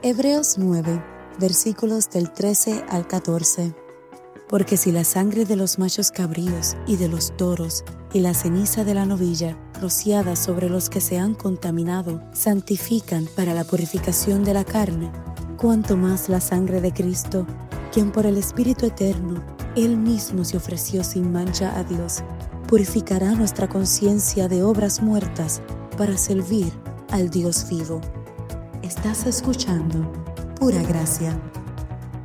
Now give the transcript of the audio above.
Hebreos 9, versículos del 13 al 14. Porque si la sangre de los machos cabríos y de los toros y la ceniza de la novilla rociada sobre los que se han contaminado santifican para la purificación de la carne, cuánto más la sangre de Cristo, quien por el Espíritu eterno, Él mismo se ofreció sin mancha a Dios, purificará nuestra conciencia de obras muertas para servir al Dios vivo. Estás escuchando Pura Gracia.